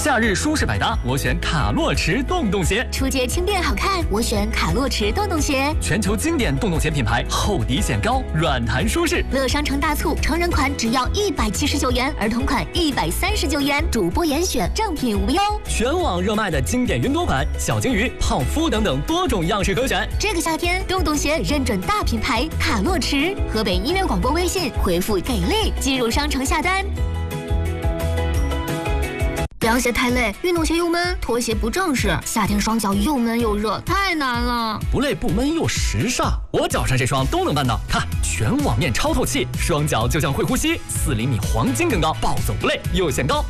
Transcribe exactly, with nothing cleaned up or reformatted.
夏日舒适百搭，我选卡洛驰洞洞鞋。 出街轻便好看，我选卡洛驰洞洞鞋。 全球经典洞洞鞋品牌，厚底显高，软弹舒适。 乐商城大促，成人款只要一百七十九元，儿童款一百三十九元，主播严选，正品无忧。 全网热卖的经典云朵款、小金鱼、泡芙等等多种样式可选。 这个夏天，洞洞鞋认准大品牌卡洛驰。河北音乐广播微信回复给力，进入商城下单。凉鞋太累，运动鞋又闷，拖鞋不正式，夏天双脚又闷又热，太难了。 不累不闷又时尚，我脚上这双都能办到。看，全网面超透气，双脚就像会呼吸，四厘米黄金更高，暴走不累又显高。